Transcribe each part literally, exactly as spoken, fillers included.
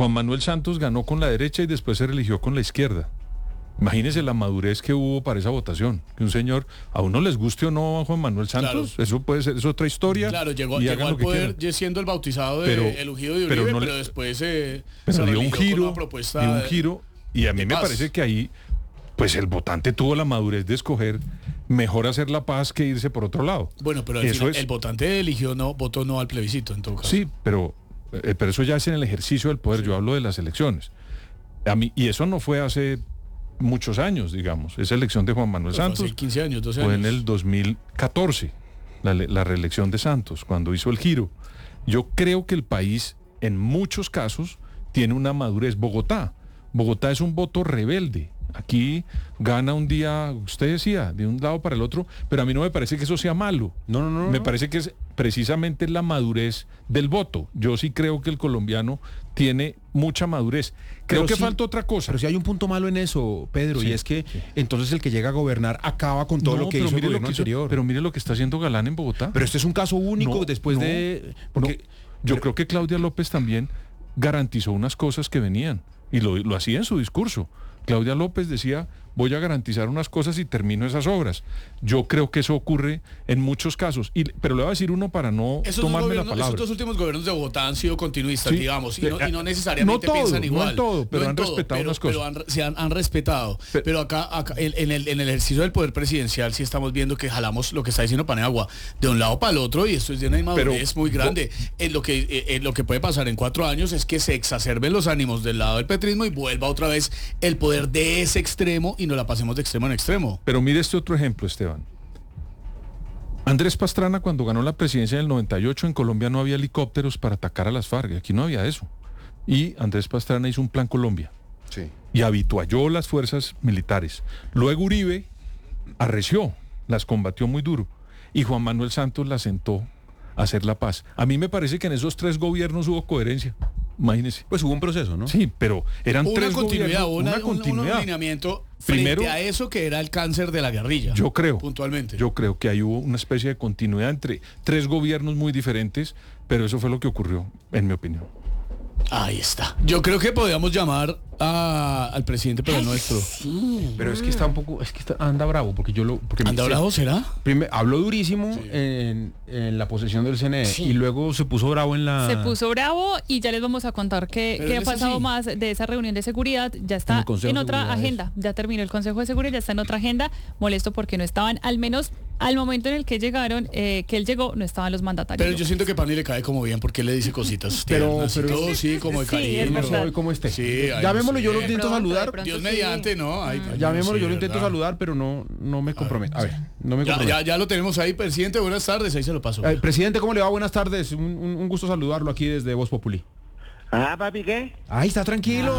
Juan Manuel Santos ganó con la derecha y después se religió con la izquierda. Imagínese la madurez que hubo para esa votación. Que un señor, a uno les guste o no a Juan Manuel Santos, claro. Eso puede ser, es otra historia. Claro, llegó, llegó al poder quieran. siendo el bautizado de, pero, el ungido de Uribe, pero, no pero le, después eh, pero se dio un giro, con una propuesta dio un giro, y a mí me paz. parece que ahí, pues el votante tuvo la madurez de escoger mejor hacer la paz que irse por otro lado. Bueno, pero al eso final, es, el votante eligió no, votó no al plebiscito, en todo caso. Sí, pero, eh, pero eso ya es en el ejercicio del poder, sí. Yo hablo de las elecciones. A mí, y eso no fue hace muchos años, digamos. Esa elección de Juan Manuel Pero Santos hace quince años, doce fue años. en el dos mil catorce, la, la reelección de Santos, cuando hizo el giro. Yo creo que el país, en muchos casos, tiene una madurez. Bogotá, Bogotá es un voto rebelde. Aquí gana un día, usted decía, de un lado para el otro, pero a mí no me parece que eso sea malo. No, no, no. Me no. parece que es precisamente la madurez del voto. Yo sí creo que el colombiano tiene mucha madurez. Creo pero que sí, falta otra cosa. Pero sí hay un punto malo en eso, Pedro, sí, y es que sí. entonces el que llega a gobernar acaba con todo no, lo que pero hizo mire el lo gobierno que hizo, anterior. Pero mire lo que está haciendo Galán en Bogotá. Pero este es un caso único no, después no, de... Porque, no. Yo creo que Claudia López también garantizó unas cosas que venían, y lo, lo hacía en su discurso. Claudia López decía, voy a garantizar unas cosas y termino esas obras. Yo creo que eso ocurre en muchos casos, y, pero le voy a decir uno para no esos tomarme la palabra. Esos dos últimos gobiernos de Bogotá han sido continuistas, sí, digamos, y no, eh, y no necesariamente no todo, piensan igual. No en todo, pero no han todo, respetado pero, unas cosas. Pero han, se han, han respetado. Pero, pero acá, acá en, en, el, en el ejercicio del poder presidencial sí estamos viendo que jalamos lo que está diciendo Paniagua de un lado para el otro, y esto es de una inmadurez muy grande. En lo, que, eh, en lo que puede pasar en cuatro años es que se exacerben los ánimos del lado del petrismo y vuelva otra vez el poder de ese extremo y nos la pasemos de extremo en extremo. Pero mire este otro ejemplo, Esteban. Andrés Pastrana, cuando ganó la presidencia en el noventa y ocho, en Colombia no había helicópteros para atacar a las FARC, aquí no había eso. Y Andrés Pastrana hizo un plan Colombia. Sí. Y habitualló las fuerzas militares. Luego Uribe arreció, las combatió muy duro. Y Juan Manuel Santos las sentó a hacer la paz. A mí me parece que en esos tres gobiernos hubo coherencia. Imagínese. Pues hubo un proceso, ¿no? Sí, pero eran una tres continuidad, gobiernos, una, una un, continuidad. un alineamiento frente Primero, a eso que era el cáncer de la guerrilla. Yo creo. Puntualmente. Yo creo que ahí hubo una especie de continuidad entre tres gobiernos muy diferentes, pero eso fue lo que ocurrió, en mi opinión. Ahí está. Yo creo que podríamos llamar a, al presidente, pero el nuestro. Sí, pero es que está un poco, es que está, anda bravo, porque yo lo... Porque ¿Anda me, bravo será? Primero, habló durísimo sí. en, en la posesión del C N E, sí. y luego se puso bravo en la... Se puso bravo y ya les vamos a contar qué, qué ha pasado así. Más de esa reunión de seguridad. Ya está en, en otra agenda. Es. Ya terminó el Consejo de Seguridad, ya está en otra agenda. Molesto porque no estaban, al menos al momento en el que llegaron, eh, que él llegó, no estaban los mandatarios. Pero yo siento que Pani le cae como bien porque él le dice cositas. Pero, pero todo sí, como de cariño. Sí, no soy como este. Sí, llamémoslo, yo lo intento pronto, saludar. Dios mediante, ¿no? Ay, mm. Llamémoslo, sí, yo lo intento ¿verdad? saludar, pero no, no me comprometo. A ver, no me ya, comprometo. ya, ya lo tenemos ahí, presidente. Buenas tardes, ahí se lo paso. Eh, presidente, ¿cómo le va? Buenas tardes. Un, un, un gusto saludarlo aquí desde Voz Populi. Ah, papi, ¿qué? Ay, está tranquilo.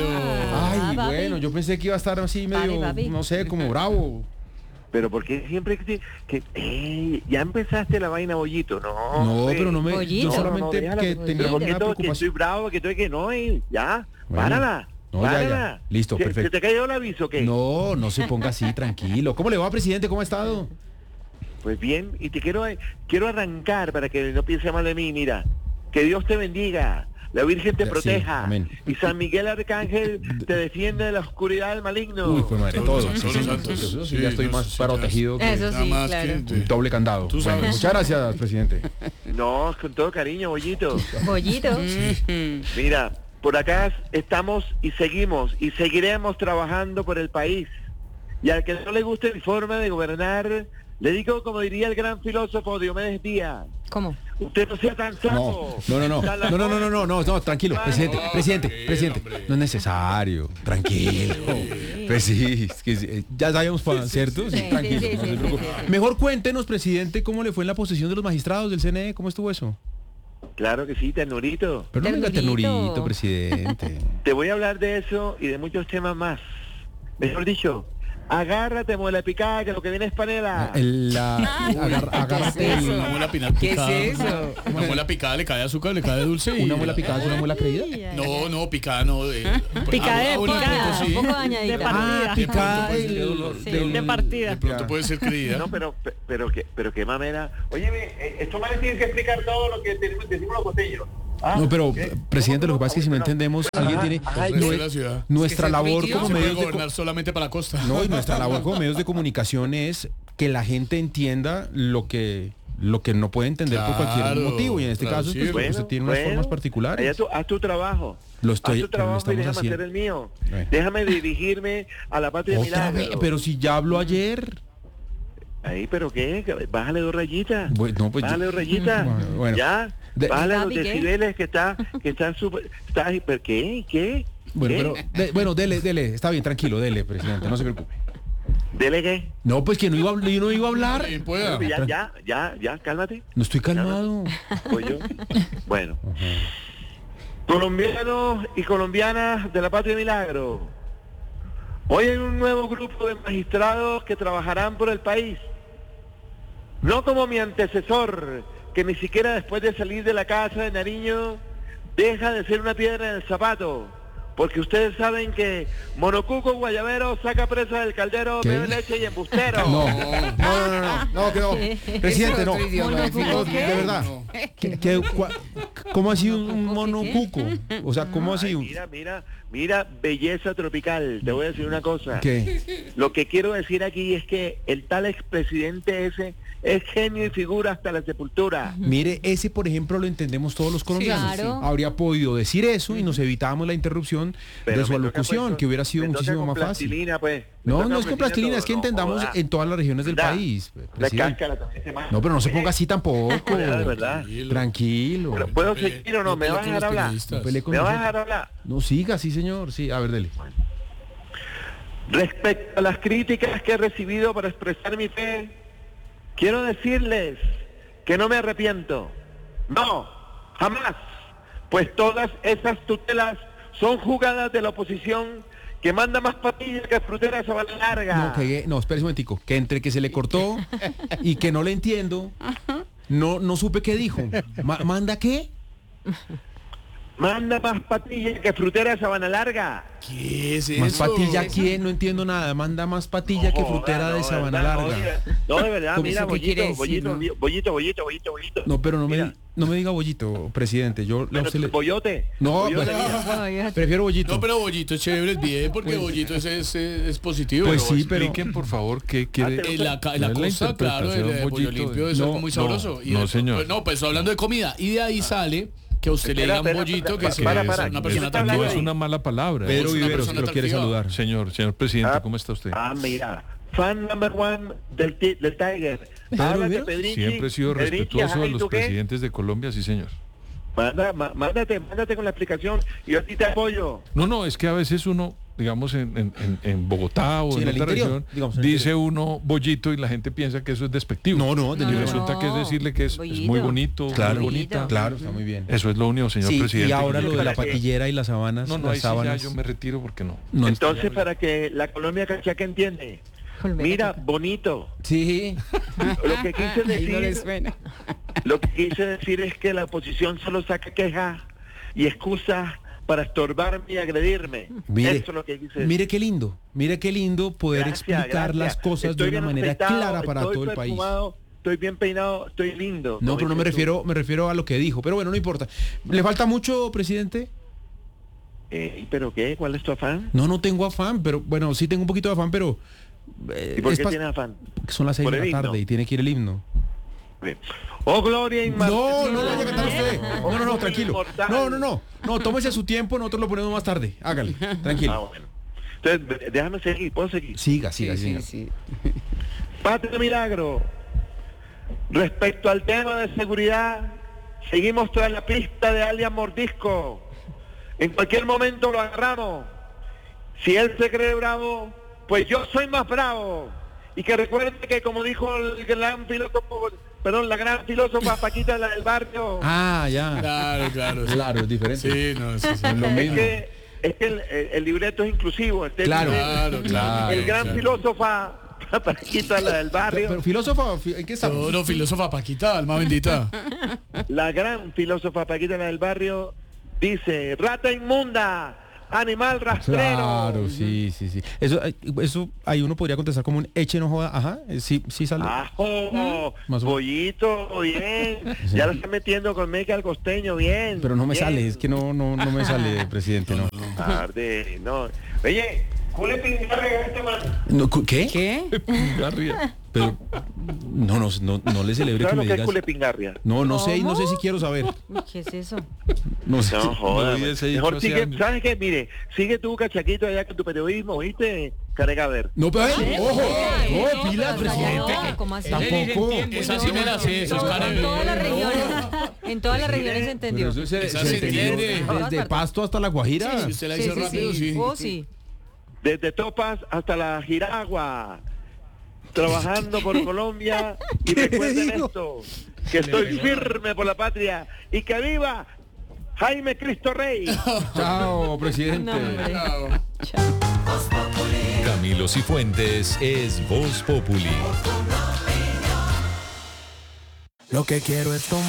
Ah, Ay, papi. bueno, yo pensé que iba a estar así medio, Papi, papi. no sé, como bravo. Pero porque siempre que, que ey, ya empezaste la vaina bollito, no. No, hombre. pero no me, Bollito. yo No, solamente no, déjala, que pero tenía porque una todo, que estoy preocupación. bravo, que estoy que no, ey, ya, Bueno, párala. no, ya, ya. párala. Listo, ¿Se- perfecto. ¿Se te cayó el aviso o qué? No, no se ponga así, tranquilo. ¿Cómo le va, presidente? ¿Cómo ha estado? Pues bien, y te quiero quiero arrancar para que no piense mal de mí, mira. Que Dios te bendiga, la Virgen te Sí, proteja, amén. y San Miguel Arcángel te defiende de la oscuridad del maligno. Uy, pues madre, Todos todo. los Sí, sí, santos. sí, sí, Sí, ya estoy no, más sí, protegido que Eso Nada sí, más claro. que- un doble candado. Tú Bueno, sabes. muchas gracias, presidente. No, con todo cariño, bollito. Bollito. Mira, por acá estamos y seguimos y seguiremos trabajando por el país. Y al que no le guste mi forma de gobernar, le digo como diría el gran filósofo Diomedes Díaz, ¿Cómo? usted no sea tan No, sapo. no, no, no, no, no, no, no, no, no, no, tranquilo, presidente, no, presidente, tranquilo, presidente, hombre. no es necesario, tranquilo. Pues sí, es que sí, ya sabíamos, pa- ¿cierto? Sí, sí, tranquilo, sí, no sí, se sí, preocupe. sí, sí. Mejor cuéntenos, presidente, cómo le fue en la posesión de los magistrados del C N E, ¿cómo estuvo eso? Claro que sí, ternurito. Pero no venga Ternurito. ternurito, presidente. Te voy a hablar de eso y de muchos temas más. Mejor dicho, agárrate, muela picada, que lo que viene es panela. El, la, agar- agárrate ¿Qué es el- eso? Una muela pina- ¿Qué es picada. eso? Una muela picada le cae azúcar, le cae dulce. y- una muela picada, es una muela creída. No, no, picada no. Eh, Picada de ah, bueno, picada, sí. un poco dañadita. De partida. Ah, picada De el- dolor. Sí, del- de partida. De pronto puede ser creída. No, pero, pero que, pero qué mamera. Oye, estos manes tienen que explicar todo lo que decimos, decimos los costeños. Ah, no, pero, okay. presidente, lo que pasa es que si no entendemos, Ajá, alguien tiene ajá, nue- la ciudad. nuestra es que labor como se medios puede de gobernar solamente para la costa. No, y nuestra labor como medios de comunicación es que la gente entienda lo que lo que no puede entender claro, por cualquier motivo, y en este caso pues, sí, bueno, usted tiene unas bueno, formas particulares. Haz tu, haz tu trabajo. Lo estoy, haz tu trabajo lo estamos y déjame haciendo. hacer el mío. Bueno. Déjame dirigirme a la patria de Otra vez, pero si ya habló ayer. Ahí, pero qué, bájale dos rayitas. Bueno, no, pues bájale yo... dos rayitas. Bueno, bueno. Ya, de... bájale los decibeles que está, que están súper. Está, ¿pero qué? ¿Qué? Bueno, ¿Qué? pero de, bueno, dele, dele, está bien, tranquilo, dele, presidente, no se preocupe. ¿Dele qué? No, pues que no iba, yo no iba a hablar. Sí, pueda. Ya, ya, ya, ya, cálmate. No estoy calmado. Pues yo. Bueno. Uh-huh. Colombianos y colombianas de la Patria Milagro. Hoy hay un nuevo grupo de magistrados que trabajarán por el país. No como mi antecesor, que ni siquiera después de salir de la casa de Nariño deja de ser una piedra en el zapato. Porque ustedes saben que monocuco guayabero saca presa del caldero, bebe leche y embustero. No, no, no, no, no, que no. Presidente, no. No, de verdad. ¿Qué, qué, ¿Cómo ha sido un monocuco? O sea, ¿cómo ha sido? Mira, mira, mira, belleza tropical. Te voy a decir una cosa. ¿Qué? Lo que quiero decir aquí es que el tal expresidente ese es genio y figura hasta la sepultura. Mire, ese por ejemplo lo entendemos todos los colombianos. Sí, claro. Habría podido decir eso y nos evitábamos la interrupción pero de su alocución, pues, que hubiera sido muchísimo más fácil. Pues. No, no es con plastilina, es que entendamos no, en todas las regiones del da, país. Cáscara, no, pero no se ponga así tampoco. De verdad. Tranquilo. Pero ¿puedo seguir o no? ¿Me vas a dejar hablar? ¿Me vas a dejar hablar? No, siga, sí señor. Sí, a ver, dele. Bueno. Respecto a las críticas que he recibido para expresar mi fe, quiero decirles que no me arrepiento. No, jamás. Pues todas esas tutelas son jugadas de la oposición que manda más patillas que frutera a sabana larga. No, que, no, espérese un momentico. Que entre que se le cortó y que no le entiendo, no, no supe qué dijo. Ma- ¿Manda qué? Manda más patilla que frutera de sabana larga. ¿Qué es eso? ¿Más patilla quién? No entiendo nada. Manda más patilla no, que frutera no, de sabana verdad, larga. No, de verdad, mira, bollito, decir, bollito, ¿no? bollito, bollito, bollito, bollito. No, pero no me, no me diga bollito, presidente. Yo pero, usted le... Bollote. No, bollote, no prefiero bollito. No, pero bollito es chévere, es bien, porque pues, bollito es, es, es positivo. Pues pero sí, pero... Expliquen, por favor, qué quiere... En la, en la no costa, claro, el, el pollo limpio es no, algo muy sabroso. No, y no de, señor. Pues, no, pues hablando de comida. Y de ahí sale... que a usted espera, le digan espera, bollito, espera, que para, es para, una para, persona para, No tan es una mala palabra. Pedro Viveros lo quiere saludar. Señor, señor presidente, ah, ¿cómo está usted? Ah, mira, fan number one del, del Tiger. ¿Pedro Pedrinchi, Siempre he sido Pedrinchi, respetuoso de los ¿tú qué? presidentes de Colombia, sí señor. Manda, má, mándate, mándate con la explicación y yo a ti te apoyo. No, no, es que a veces uno, digamos, en, en, en Bogotá o sí, en, en otra interior, región, digamos, en dice uno bollito y la gente piensa que eso es despectivo. No, no, de y no, resulta no. que es decirle que es, es muy bonito, claro, muy bonita. Claro, está muy bien. Eso es lo único, señor sí, presidente. Y ahora lo de la patillera y las sábanas. No, no, las ahí sí sábanas. ya yo me retiro porque no. no Entonces, para que la Colombia cachaca entiende. Mira, bonito. Sí. Lo que quise decir, no les suena. Lo que quise decir es que la oposición solo saca quejas y excusas para estorbarme y agredirme. Mire, Eso es lo que quise decir. Mire qué lindo, mire qué lindo poder Gracias, explicar gracias. las cosas Estoy de una bien manera afeitado, clara para estoy todo el país. Estoy bien peinado, estoy lindo. No, pero no me refiero, me refiero a lo que dijo. Pero bueno, no importa. ¿Le falta mucho, presidente? Eh, ¿Pero qué? ¿Cuál es tu afán? No, no tengo afán, pero bueno, sí tengo un poquito de afán, pero... Eh, ¿Y por qué tienes afán? Son las seis de la himno? tarde y tiene que ir el himno. Bien. Oh, gloria inmortal. No, no lo vaya a cantar usted. No, no, no, tranquilo. No, no, no. No, tómese su tiempo, nosotros lo ponemos más tarde. Hágale, tranquilo. Ah, bueno. Entonces, déjame seguir, ¿puedo seguir? Siga, siga, sí, siga. sí, sí. Patria Milagro. Respecto al tema de seguridad, seguimos tras la pista de alias Mordisco. En cualquier momento lo agarramos. Si él se cree bravo, pues yo soy más bravo. Y que recuerde que, como dijo el gran filósofo, perdón, la gran filósofa Paquita, la del barrio. Ah, ya. Claro, claro. Claro, es diferente. Sí, no, sí, sí. Es lo Es mismo. que, es que el, el, el libreto es inclusivo. El Claro, claro, claro. El gran claro. filósofa Paquita, la del barrio. Pero, pero filósofo, ¿en qué estamos? No, no, filósofa Paquita, alma bendita. La gran filósofa Paquita, la del barrio, dice: rata inmunda, animal rastrero. Claro, sí, sí, sí. Eso, eso ahí uno podría contestar como un eche no joda, ajá, sí, sí sale. Ajo, Más o- bollito, bien. Sí. Ya lo está metiendo con Meca al costeño, bien. Pero no me bien. sale, es que no, no, no me sale, presidente, no. Tarde, no. Oye, ¿cule pingarre este man? No, cu- ¿Qué? ¿Qué? Garria. Pero no, no, no, no le celebre ¿Sabes que lo me que es digas. cule pingarria? No, no sé y no ¿Cómo? sé si quiero saber. Uy, ¿qué es eso? No sé. No jodas. oí ese dicho Mejor hace sigue, años. ¿sabes qué? Mire, sigue tú, cachaquito, allá con tu periodismo, ¿viste? Carega, a ver. No, pero ¿Qué? ojo, Ay, no, no, pilas, pero presidente. no, ¿cómo así? Tampoco. Esa sí me la sé, eso es En cara todas las de... regiones, en todas las regiones se entendió. Pero eso se, Esa se se entendió entiende. desde Pasto hasta La Guajira. Si usted la Sí, hizo sí, rápido, sí. Oh, sí. Desde Topas hasta la Jiragua. Trabajando por Colombia. Y recuerden digo? esto, que estoy firme por la patria. Y que viva Jaime Cristo Rey. Chao, presidente. No, hombre. Camilo Cifuentes es Voz Populi. Lo que quiero es tomar.